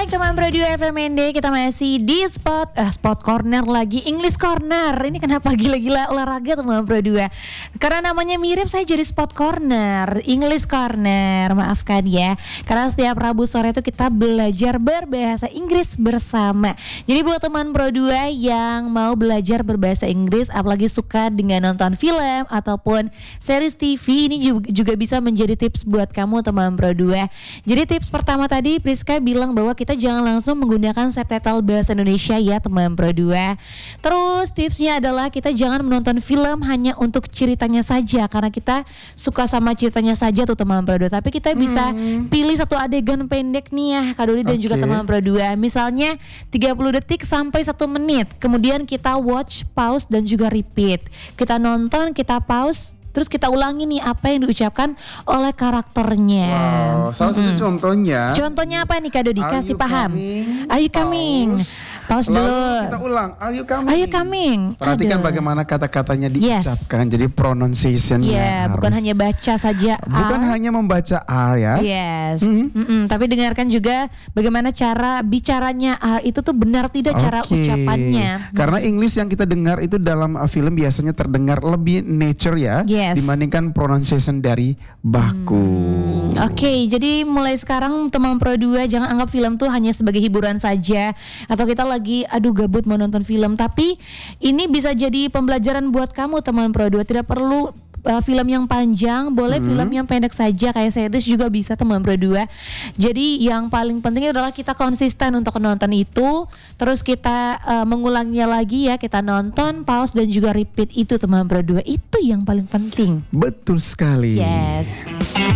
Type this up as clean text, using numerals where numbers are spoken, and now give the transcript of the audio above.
balik teman Pro 2 FMND. Kita masih di spot corner lagi, English corner. Ini kenapa gila-gila olahraga teman Pro 2? Karena namanya mirip, saya jadi spot corner, English corner. Maafkan ya. Karena setiap Rabu sore itu kita belajar berbahasa Inggris bersama. Jadi buat teman Pro 2 yang mau belajar berbahasa Inggris, apalagi suka dengan nonton film ataupun series TV, ini juga bisa menjadi tips buat kamu teman Pro 2. Jadi tips pertama tadi Priska bilang bahwa kita jangan langsung menggunakan subtitle bahasa Indonesia ya teman Pro 2. Terus tipsnya adalah kita jangan menonton film hanya untuk ceritanya saja, karena kita suka sama ceritanya saja tuh teman Pro 2. Tapi kita bisa pilih satu adegan pendek nih ya Kak Dodi dan juga teman Pro 2. Misalnya 30 detik sampai 1 menit. Kemudian kita watch, pause dan juga repeat. Kita nonton, kita pause, terus kita ulangi nih apa yang diucapkan oleh karakternya. Wow, salah satu contohnya. Contohnya apa nih Kak Dodi? Kasih paham. Are you coming? Pause Lalu dulu. kita ulang. Are you coming? Are you coming? Perhatikan Aduh. bagaimana kata-katanya diucapkan. Jadi pronunciation-nya Iya, bukan hanya baca saja. Bukan hanya membaca R ya. Yes. Tapi dengarkan juga bagaimana cara bicaranya R itu tuh benar tidak cara ucapannya. Karena English yang kita dengar itu dalam film biasanya terdengar lebih nature ya. Yes. Dibandingkan pronunciation dari baku. Oke, jadi mulai sekarang teman Pro 2 jangan anggap film tuh hanya sebagai hiburan saja, atau kita lagi gabut mau nonton film, tapi ini bisa jadi pembelajaran buat kamu teman Pro 2. Tidak perlu film yang panjang, boleh film yang pendek saja kayak series juga bisa teman Pro 2. Jadi yang paling penting adalah kita konsisten untuk nonton itu, terus kita mengulanginya lagi ya, kita nonton, pause dan juga repeat itu teman Pro 2. Itu yang paling penting. Betul sekali. Yes.